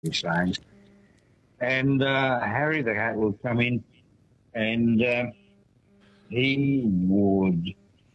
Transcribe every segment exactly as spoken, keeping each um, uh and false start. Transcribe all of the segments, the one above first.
Exchange. And uh, Harry the Hat would come in and uh, he would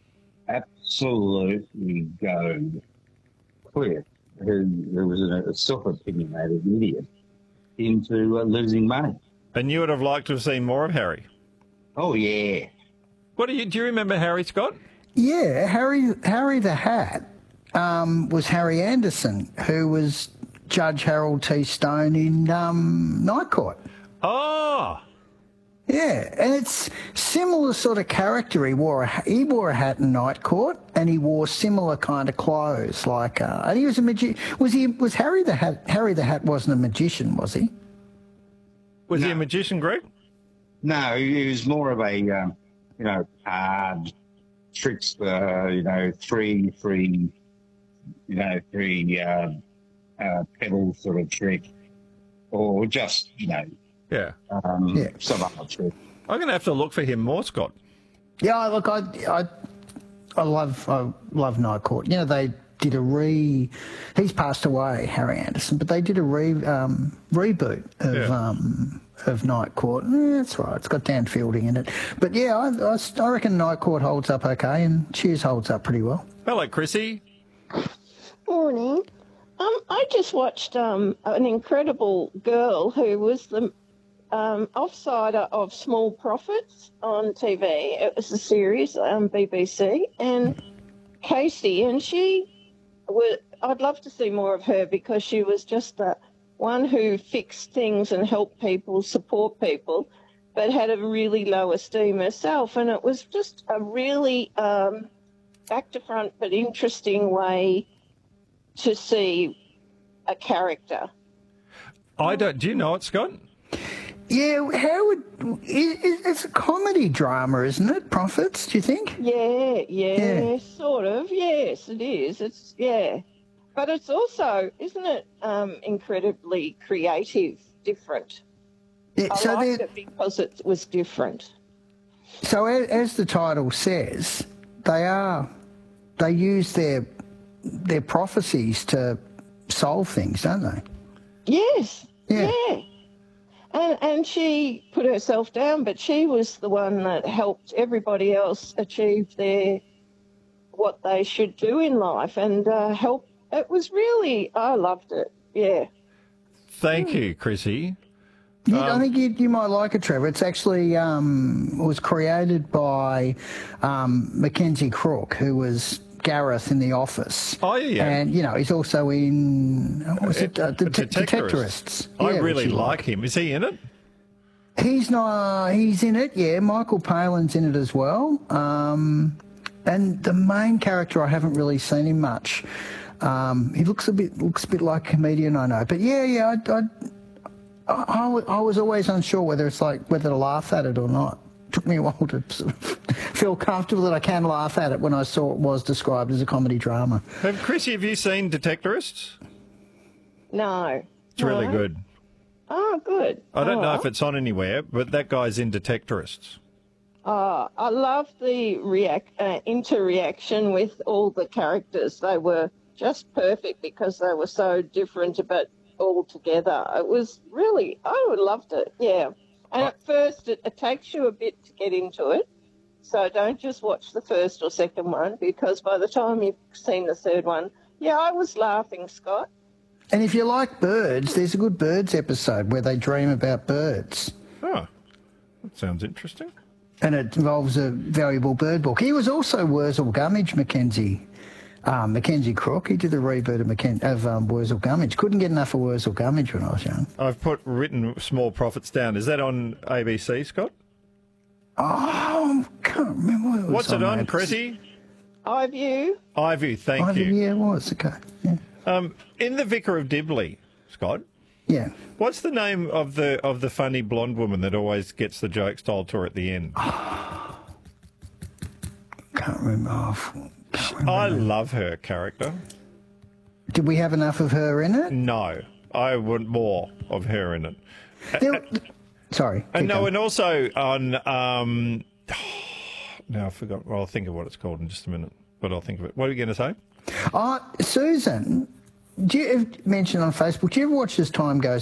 absolutely go Cliff, who, who was a, a self-opinionated idiot, into uh, losing money. And you would have liked to have seen more of Harry? Oh, yeah. What do you, do you remember Harry, Scott? Yeah, Harry Harry the Hat um, was Harry Anderson, who was Judge Harold T. Stone in um, Night Court. Oh! Yeah, and it's similar sort of character. He wore a, he wore a hat in Night Court, and he wore similar kind of clothes. Like, uh, and he was a magi- Was he? Was Harry the Hat? Harry the Hat wasn't a magician, was he? Was No. he a magician, Greg? No, he was more of a, um, you know, card trickster, you know, three, three, you know, three uh, uh, pedal sort of trick, or just, you know, Yeah. um, Yeah. some other trick. I'm going to have to look for him more, Scott. Yeah, look, I, I, I love, I love Night Court. You know, they did a re. He's passed away, Harry Anderson, but they did a re um, reboot of Yeah. um, of Night Court. Eh, that's right. It's got Dan Fielding in it, but yeah, I, I, I reckon Night Court holds up okay, and Cheers holds up pretty well. Hello, Chrissy. Morning. Um, I just watched um, an incredible girl who was the um, offsider of Small Profits on T V. It was a series on B B C, and Casey, and she was. I'd love to see more of her because she was just the one who fixed things and helped people, support people, but had a really low esteem herself, and it was just a really um, back to front but interesting way to see a character. I don't. Do you know it, Scott? Yeah, how would it, it, it's a comedy drama, isn't it? Profits? Do you think? Yeah, yeah, Yeah. sort of. Yes, it is. It's yeah, but it's also, isn't it, um, incredibly creative, different. Yeah, I so liked they're- it because it was different. So as, as the title says, they are they use their their prophecies to solve things, don't they? Yes. Yeah. Yeah. And and she put herself down, but she was the one that helped everybody else achieve their what they should do in life, and uh, help. It was really, I loved it. Yeah. Thank you, Chrissy. You, Um, I think you, you might like it, Trevor. It's actually um, it was created by um, Mackenzie Crook, who was Gareth in The Office. Oh, yeah. And, you know, he's also in, what was it, uh, the Uh, Det- Detectorists. Detectorists. I Yeah, really which you like him. Is he in it? He's not, he's in it, yeah. Michael Palin's in it as well. Um, and the main character, I haven't really seen him much. Um, he looks a bit looks a bit like a comedian, I know. But yeah, yeah, I, I, I, I was always unsure whether it's like whether to laugh at it or not. It took me a while to sort of feel comfortable that I can laugh at it when I saw it was described as a comedy drama. Have Chrissy, have you seen Detectorists? No. It's really No. good. Oh, good. I don't Oh, know if it's on anywhere, but that guy's in Detectorists. Oh, I love the react uh, interaction with all the characters. They were just perfect because they were so different, but all together. It was really, I loved it. Yeah. And at first, it, it takes you a bit to get into it. So don't just watch the first or second one, because by the time you've seen the third one, yeah, I was laughing, Scott. And if you like birds, there's a good birds episode where they dream about birds. Oh, that sounds interesting. And it involves a valuable bird book. He was also Wurzel Gummidge, Mackenzie. Um, Mackenzie Crook. He did the reboot of, Macken- of um, Wurzel Gummidge. Couldn't get enough of Wurzel Gummidge when I was young. I've put written Small Profits down. Is that on A B C, Scott? Oh, I can't remember what it was. What's it on, mate. Chrissy? iView. iView, thank Oh, you. yeah, it was. Okay. Yeah. Um, in The Vicar of Dibley, Scott, Yeah. what's the name of the of the funny blonde woman that always gets the jokes told to her at the end? Can't remember. Oh, can't remember. I love her character. Did we have enough of her in it? No, I want more of her in it. There- Sorry. And keep no, going. and also on. Um, no, I forgot. Well, I'll think of what it's called in just a minute, but I'll think of it. What are you going to say? Oh, Susan, do you mention on Facebook, do you ever watch As Time Goes